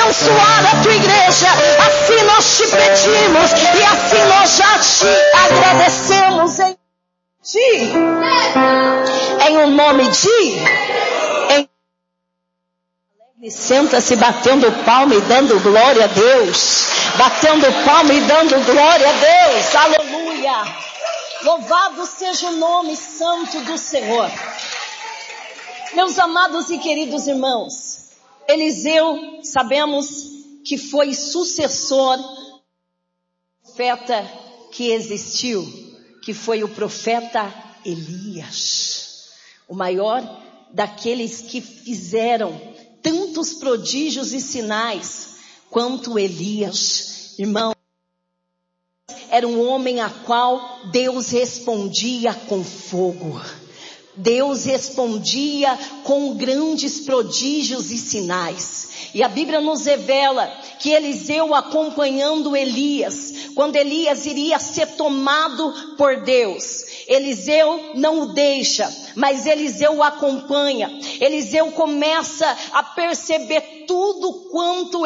abençoar a tua igreja. Assim nós te pedimos e assim nós já te agradecemos em o nome de... Senta-se batendo palma e dando glória a Deus. Batendo palma e dando glória a Deus. Aleluia. Louvado seja o nome santo do Senhor. Meus amados e queridos irmãos, Eliseu, sabemos que foi sucessor do profeta que existiu, que foi o profeta Elias. O maior daqueles que fizeram tantos prodígios e sinais quanto Elias. Irmão, era um homem a qual Deus respondia com fogo. Deus respondia com grandes prodígios e sinais. E a Bíblia nos revela que Eliseu, acompanhando Elias, quando Elias iria ser tomado por Deus, Eliseu não o deixa, mas Eliseu o acompanha. Eliseu começa a perceber tudo quanto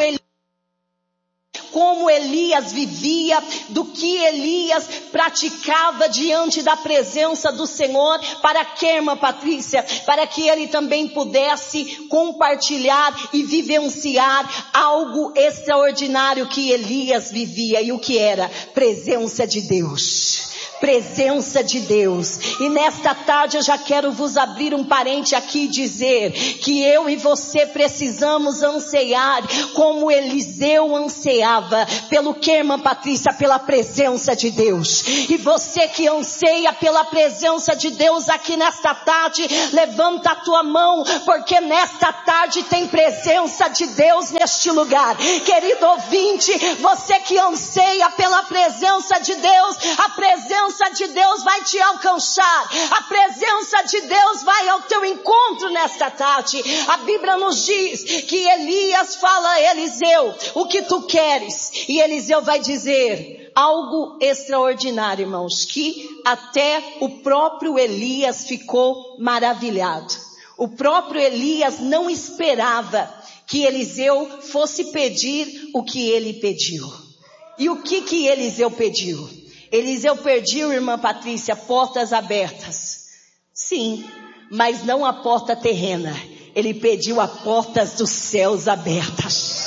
como Elias vivia, do que Elias praticava diante da presença do Senhor. Para que, irmã Patrícia? Para que ele também pudesse compartilhar e vivenciar algo extraordinário que Elias vivia. E o que era? Presença de Deus. Presença de Deus. E nesta tarde eu já quero vos abrir um parente aqui e dizer que eu e você precisamos anseiar como Eliseu anseava. Pelo que, irmã Patrícia? Pela presença de Deus. E você que anseia pela presença de Deus aqui nesta tarde, levanta a tua mão, porque nesta tarde tem presença de Deus neste lugar. Querido ouvinte, você que anseia pela presença de Deus, a presença de Deus vai te alcançar. A presença de Deus vai ao teu encontro nesta tarde. A Bíblia nos diz que Elias fala a Eliseu: o que tu queres? E Eliseu vai dizer algo extraordinário, irmãos, que até o próprio Elias ficou maravilhado. O próprio Elias não esperava que Eliseu fosse pedir o que ele pediu. E o que Eliseu pediu? Eliseu pediu, irmã Patrícia, portas abertas. Sim, mas não a porta terrena. Ele pediu a portas dos céus abertas.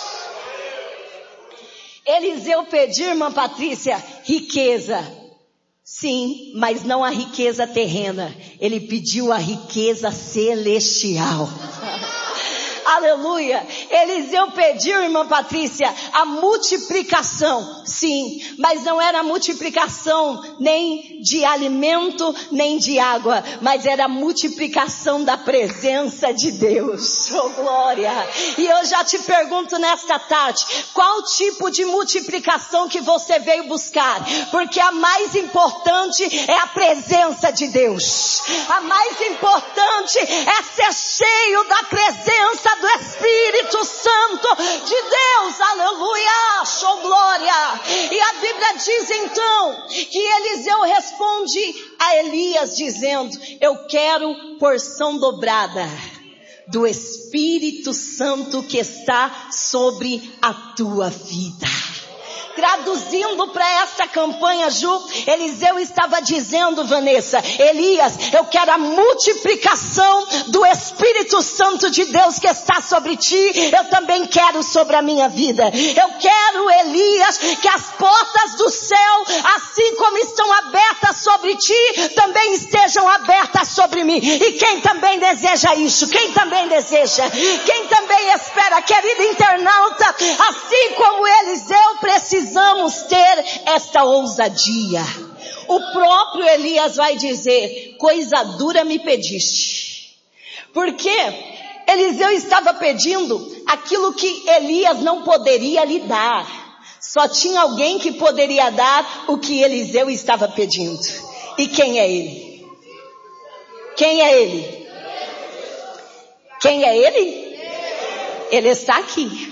Eliseu pediu, irmã Patrícia, riqueza. Sim, mas não a riqueza terrena. Ele pediu a riqueza celestial. Aleluia. Eliseu pediu, irmã Patrícia, a multiplicação. Sim, mas não era multiplicação nem de alimento, nem de água, mas era a multiplicação da presença de Deus. Oh, glória. E eu já te pergunto nesta tarde, qual tipo de multiplicação que você veio buscar? Porque a mais importante é a presença de Deus. A mais importante é ser cheio da presença do Espírito Santo de Deus. Aleluia, show glória. E a Bíblia diz então que Eliseu responde a Elias dizendo: eu quero porção dobrada do Espírito Santo que está sobre a tua vida. Traduzindo para esta campanha, Ju, Eliseu estava dizendo, Vanessa: Elias, eu quero a multiplicação do Espírito Santo de Deus que está sobre ti, eu também quero sobre a minha vida. Eu quero, Elias, que as portas do céu, assim como estão abertas sobre ti, também estejam abertas sobre mim. E quem também deseja isso? Quem também deseja? Quem também espera? Querido internauta, assim como Eliseu, precisamos ter esta ousadia. O próprio Elias vai dizer: coisa dura me pediste. Porque Eliseu estava pedindo aquilo que Elias não poderia lhe dar. Só tinha alguém que poderia dar o que Eliseu estava pedindo. E quem é ele? Quem é ele? Quem é ele? Ele está aqui.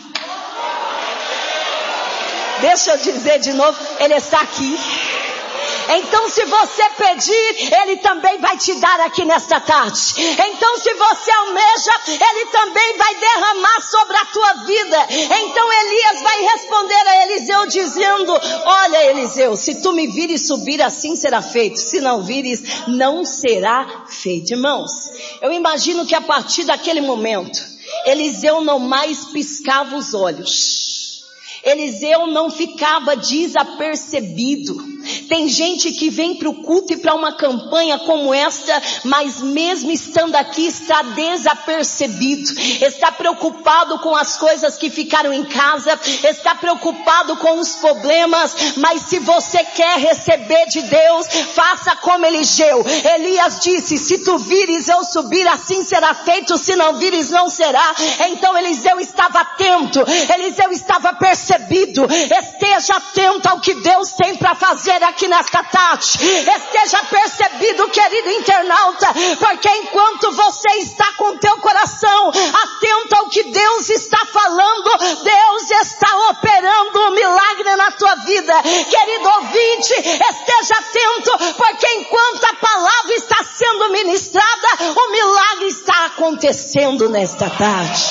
Deixa eu dizer de novo, ele está aqui. Então se você pedir, ele também vai te dar aqui nesta tarde. Então se você almeja, ele também vai derramar sobre a tua vida. vida. Então Elias vai responder a Eliseu dizendo: olha, Eliseu, se tu me vires subir, assim será feito. Se não vires, não será feito. Irmãos, eu imagino que a partir daquele momento, Eliseu não mais piscava os olhos. Eliseu não ficava desapercebido. Tem gente que vem para o culto e para uma campanha como esta, mas mesmo estando aqui está desapercebido. Está preocupado com as coisas que ficaram em casa, está preocupado com os problemas, mas se você quer receber de Deus, faça como Eliseu. Elias disse: se tu vires eu subir, assim será feito, se não vires não será. Então Eliseu estava atento, Eliseu estava percebido. Esteja atento ao que Deus tem para fazer aqui nesta tarde. Esteja percebido, querido internauta, porque enquanto você está com teu coração atento ao que Deus está falando, Deus está operando um milagre na tua vida. Querido ouvinte, esteja atento, porque enquanto a palavra está sendo ministrada, o milagre está acontecendo nesta tarde.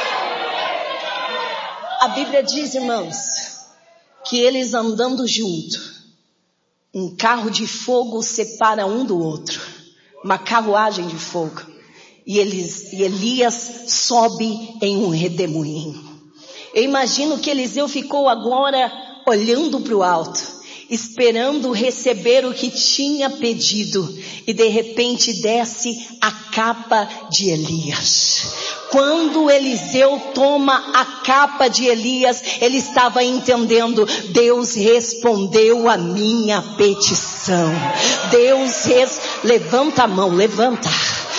A Bíblia diz, irmãos, que eles andando junto, um carro de fogo separa um do outro, uma carruagem de fogo, e Elias sobe em um redemoinho. Eu imagino que Eliseu ficou agora olhando para o alto, esperando receber o que tinha pedido, e de repente desce a capa de Elias. Quando Eliseu toma a capa de Elias, ele estava entendendo: Deus respondeu a minha petição. Levanta a mão, levanta.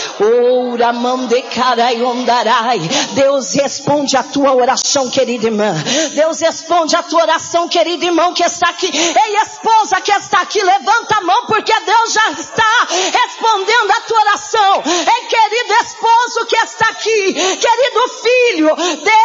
Deus responde a tua oração, querida irmã. Deus responde a tua oração, querido irmão que está aqui. Ei, esposa que está aqui, levanta a mão, porque Deus já está respondendo a tua oração. Ei, querido esposo que está aqui, querido filho,